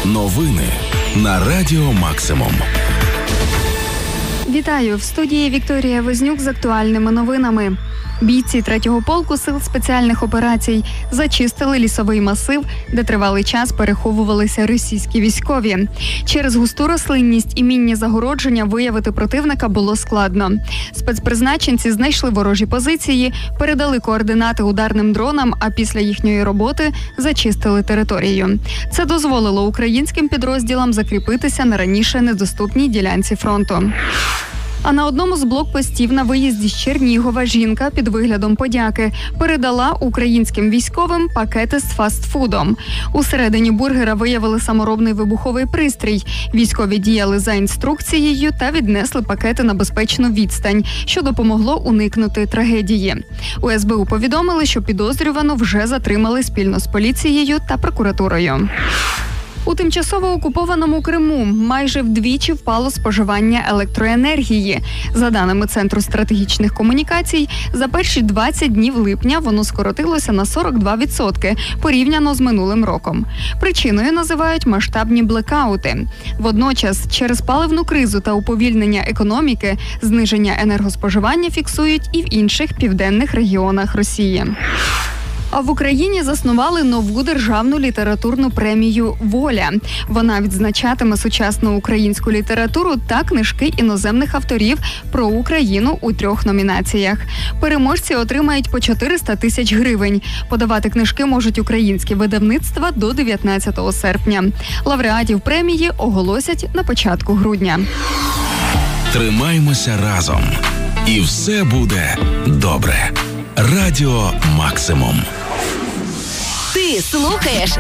Новини на Радіо Максимум. Вітаю! В студії Вікторія Вознюк з актуальними новинами. Бійці 3-го полку сил спеціальних операцій зачистили лісовий масив, де тривалий час переховувалися російські військові. Через густу рослинність і мінні загородження виявити противника було складно. Спецпризначенці знайшли ворожі позиції, передали координати ударним дронам, а після їхньої роботи зачистили територію. Це дозволило українським підрозділам закріпитися на раніше недоступній ділянці фронту. А на одному з блокпостів на виїзді з Чернігова жінка під виглядом подяки передала українським військовим пакети з фастфудом. Усередині бургера виявили саморобний вибуховий пристрій. Військові діяли за інструкцією та віднесли пакети на безпечну відстань, що допомогло уникнути трагедії. У СБУ повідомили, що підозрювану вже затримали спільно з поліцією та прокуратурою. У тимчасово окупованому Криму майже вдвічі впало споживання електроенергії. За даними Центру стратегічних комунікацій, за перші 20 днів липня воно скоротилося на 42% порівняно з минулим роком. Причиною називають масштабні блекаути. Водночас, через паливну кризу та уповільнення економіки, зниження енергоспоживання фіксують і в інших південних регіонах Росії. А в Україні заснували нову державну літературну премію «Воля». Вона відзначатиме сучасну українську літературу та книжки іноземних авторів про Україну у 3 номінаціях. Переможці отримають по 400 тисяч гривень. Подавати книжки можуть українські видавництва до 19 серпня. Лауреатів премії оголосять на початку грудня. Тримаймося разом. І все буде добре. Радіо Максимум. Ти слухаєш